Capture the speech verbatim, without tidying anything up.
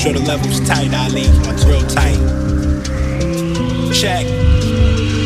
sure the level's tight, Ali. It's real tight. Check.